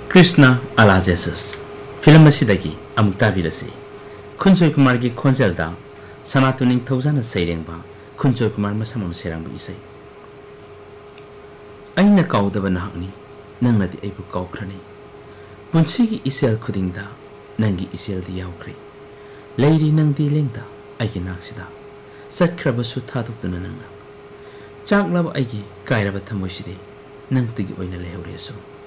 Krishna अलाजेसस film असिदगी अमुक्ता विरसी खुनसोय Kumar की खोंजलदा सनातु निंगथौजाना सैरेंबा खुनसोय कुमार मसामम सेरांबु इसै अइना काउदबा नाहनी नंगनादि अइबु काउख्रने पुंसिगी इसेल खुदिंगदा नंगी इसेलदि याउख्रे लैरी नंगदि लेंगदा अइगे नाक्सिदा सत्ख्रबसु थादुक्तुना नंगना चाकलाब अइगे कायरबा थमोइसिदे नंगतिगी ओइना लेहौरेसु